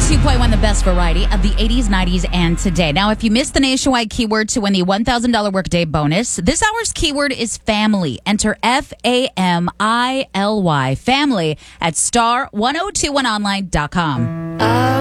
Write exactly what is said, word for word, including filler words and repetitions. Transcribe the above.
two point one, the best variety of the eighties, nineties, and today. Now, if you missed the nationwide keyword to win the one thousand dollars workday bonus, this hour's keyword is family. Enter F A M I L Y, family, at star ten twenty-one online dot com.